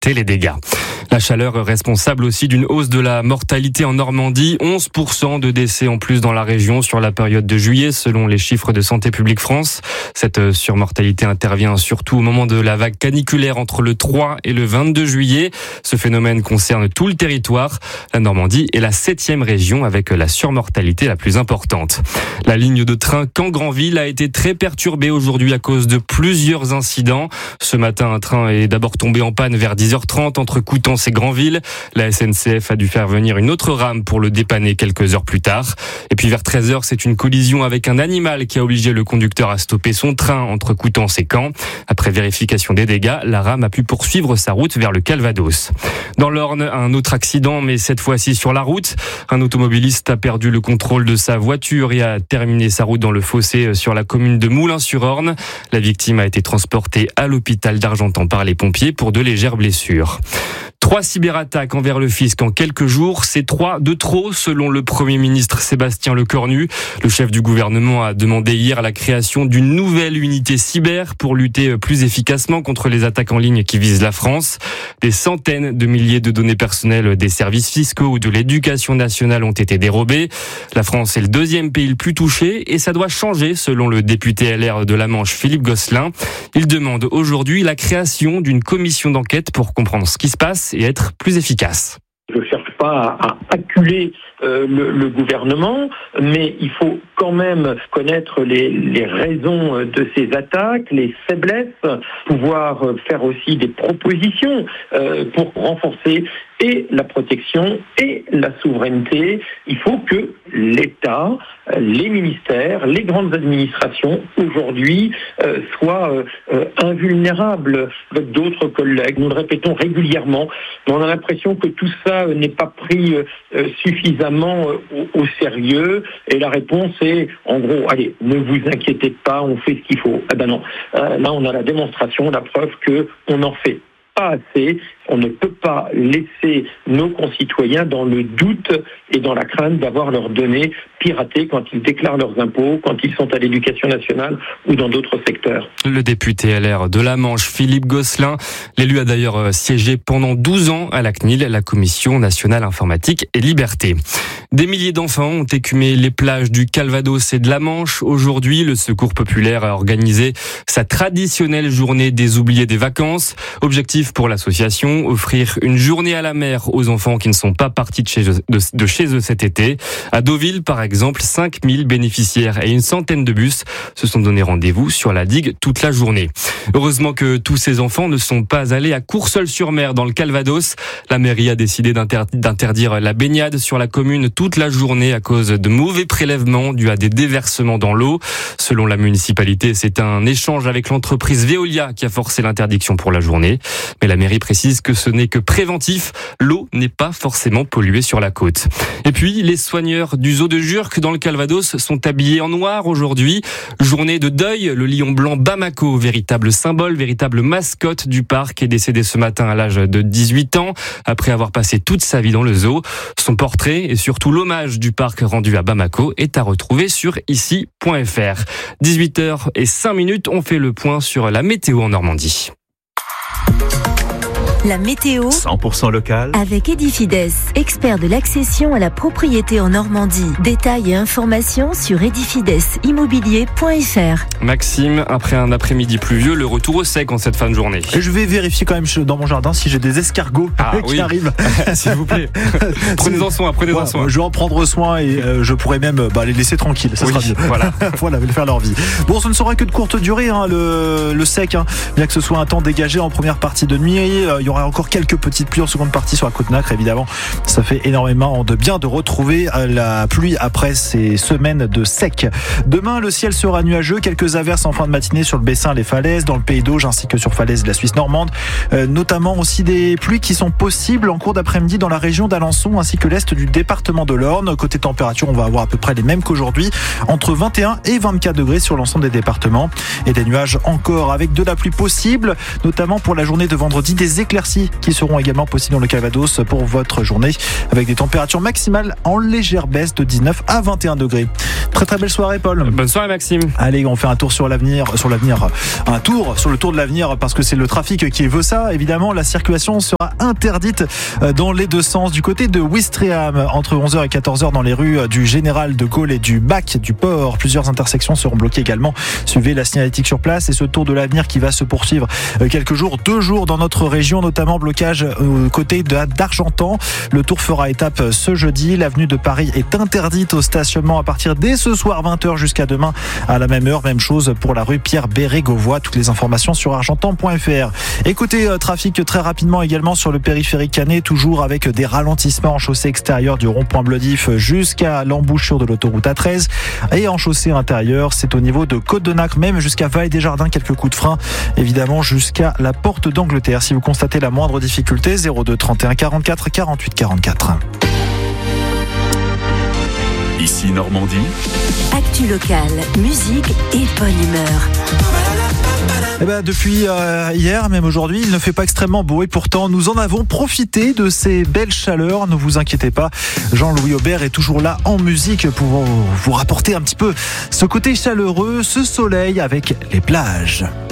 limiter les dégâts. La chaleur responsable aussi d'une hausse de la mortalité en Normandie. 11% de décès en plus dans la région sur la période de juillet, selon les chiffres de Santé publique France. Cette surmortalité intervient surtout au moment de la vague caniculaire entre le 3 et le 22 juillet. Ce phénomène concerne tout le territoire. La Normandie est la 7e région avec la surmortalité la plus importante. La ligne de train Caen-Granville a été très perturbée aujourd'hui à cause de plusieurs incidents. Ce matin, un train est d'abord tombé en panne vers 10h30 entre Coutances et Granville. La SNCF a dû faire venir une autre rame pour le dépanner quelques heures plus tard. Et puis vers 13h, c'est une collision avec un animal qui a obligé le conducteur à stopper son train entre Coutances et Caen. Après vérification des dégâts, la rame a pu poursuivre sa route vers le Calvados. Dans l'Orne, un autre accident, mais cette fois-ci sur la route. Un automobiliste a perdu le contrôle de sa voiture et a terminé sa route dans le fossé sur la commune de Moulins-sur-Orne. La victime a été transportée à l'hôpital d'Argentan par les pompiers pour de légères blessures. 3 cyberattaques envers le fisc en quelques jours, c'est 3 de trop selon le Premier ministre Sébastien Lecornu. Le chef du gouvernement a demandé hier la création d'une nouvelle unité cyber pour lutter plus efficacement contre les attaques en ligne qui visent la France. Des centaines de milliers de données personnelles des services fiscaux ou de l'éducation nationale ont été dérobées. La France est le 2e pays le plus touché et ça doit changer selon le député LR de la Manche Philippe Gosselin. Il demande aujourd'hui la création d'une commission d'enquête pour comprendre ce qui se passe et être plus efficace. Je ne cherche pas à acculer le gouvernement, mais il faut quand même connaître les raisons de ces attaques, les faiblesses, pouvoir faire aussi des propositions pour renforcer et la protection et la souveraineté. Il faut que l'État, les ministères, les grandes administrations aujourd'hui soient invulnérables avec d'autres collègues. Nous le répétons régulièrement, mais on a l'impression que tout ça n'est pas pris suffisamment au sérieux. Et la réponse est, en gros, allez, ne vous inquiétez pas, on fait ce qu'il faut. Ah ben non, là on a la démonstration, la preuve qu'on en fait pas assez. On ne peut pas laisser nos concitoyens dans le doute et dans la crainte d'avoir leurs données piratées quand ils déclarent leurs impôts, quand ils sont à l'éducation nationale ou dans d'autres secteurs. Le député LR de la Manche, Philippe Gosselin, l'élu a d'ailleurs siégé pendant 12 ans à la CNIL, la Commission nationale informatique et liberté. Des milliers d'enfants ont écumé les plages du Calvados et de la Manche. Aujourd'hui, le Secours populaire a organisé sa traditionnelle journée des oubliés des vacances. Objectif pour l'association, offrir une journée à la mer aux enfants qui ne sont pas partis de chez eux cet été. À Deauville, par exemple, 5000 bénéficiaires et une centaine de bus se sont donné rendez-vous sur la digue toute la journée. Heureusement que tous ces enfants ne sont pas allés à Courseulles-sur-Mer dans le Calvados. La mairie a décidé d'interdire la baignade sur la commune toute la journée à cause de mauvais prélèvements dus à des déversements dans l'eau. Selon la municipalité, c'est un échange avec l'entreprise Veolia qui a forcé l'interdiction pour la journée. Mais la mairie précise que ce n'est que préventif. L'eau n'est pas forcément polluée sur la côte. Et puis, les soigneurs du zoo de Jurques dans le Calvados sont habillés en noir aujourd'hui. Journée de deuil, le lion blanc Bamako, véritable symbole, véritable mascotte du parc, est décédé ce matin à l'âge de 18 ans, après avoir passé toute sa vie dans le zoo. Son portrait et surtout l'hommage du parc rendu à Bamako est à retrouver sur ici.fr. 18h05, on fait le point sur la météo en Normandie. La météo 100% local avec Edifides, expert de l'accession à la propriété en Normandie. Détails et informations sur edifidesimmobilier.fr. Maxime, après un après-midi pluvieux, le retour au sec en cette fin de journée. Et je vais vérifier quand même dans mon jardin si j'ai des escargots qui arrivent. S'il vous plaît. Prenez-en soin, prenez-en soin. Je vais en prendre soin et je pourrais même les laisser tranquilles. Ça sera mieux. Voilà, faire leur vie. Bon, ce ne sera que de courte durée, le sec. Bien que ce soit un temps dégagé en première partie de nuit, il y aura encore quelques petites pluies en seconde partie sur la côte nacre, évidemment. Ça fait énormément de bien de retrouver la pluie après ces semaines de sec. Demain, le ciel sera nuageux. Quelques averses en fin de matinée sur le Bessin, les falaises, dans le Pays d'Auge ainsi que sur falaises de la Suisse normande. Notamment aussi des pluies qui sont possibles en cours d'après-midi dans la région d'Alençon ainsi que l'est du département de l'Orne. Côté température, on va avoir à peu près les mêmes qu'aujourd'hui, entre 21 et 24 degrés sur l'ensemble des départements. Et des nuages encore avec de la pluie possible, notamment pour la journée de vendredi, des éclaircies éclaircies qui seront également possibles dans le Calvados pour votre journée, avec des températures maximales en légère baisse de 19 à 21 degrés. Très très belle soirée, Paul. Bonne soirée, Maxime. Allez, on fait un tour sur l'avenir, un tour sur le tour de l'avenir, parce que c'est le trafic qui veut ça. Évidemment, la circulation sera interdite dans les deux sens du côté de Ouistreham entre 11h et 14h dans les rues du Général de Gaulle et du Bac du Port. Plusieurs intersections seront bloquées également. Suivez la signalétique sur place et ce tour de l'avenir qui va se poursuivre quelques jours, 2 jours dans notre région, notamment blocage côté d'Argentan. Le tour fera étape ce jeudi. L'avenue de Paris est interdite au stationnement à partir dès ce soir 20h jusqu'à demain à la même heure. Même chose pour la rue Pierre Bérégovoy. Toutes les informations sur argentan.fr. Écoutez, trafic très rapidement également sur le périphérique canet, toujours avec des ralentissements en chaussée extérieure du rond-point Bleudif jusqu'à l'embouchure de l'autoroute A13, et en chaussée intérieure, c'est au niveau de Côte-de-Nacre, même jusqu'à Vallée-des-Jardins, quelques coups de frein, évidemment jusqu'à la porte d'Angleterre. Si vous constatez la moindre difficulté, 02 31 44 48 44. Ici Normandie. Actu locale, musique et bonne humeur. Depuis hier, même aujourd'hui, il ne fait pas extrêmement beau et pourtant nous en avons profité de ces belles chaleurs. Ne vous inquiétez pas, Jean-Louis Aubert est toujours là en musique pour vous rapporter un petit peu ce côté chaleureux, ce soleil avec les plages.